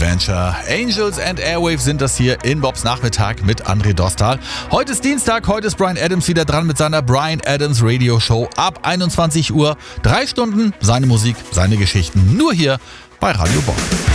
Adventure. Angels and Airwaves sind das hier in Bobs Nachmittag mit André Dostal. Heute ist Dienstag, heute ist Bryan Adams wieder dran mit seiner Bryan Adams Radio Show ab 21 Uhr. 3 Stunden, seine Musik, seine Geschichten, nur hier bei Radio Bob.